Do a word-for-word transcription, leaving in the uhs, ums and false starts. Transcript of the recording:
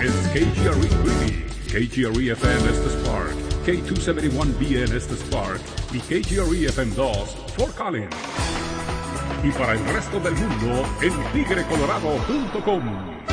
es K G R E Greeley, K G R E F M Estes Park, K doscientos setenta y uno B en Estes Park y K G R E F M dos Fort Collins. Y para el resto del mundo en tigre colorado punto com.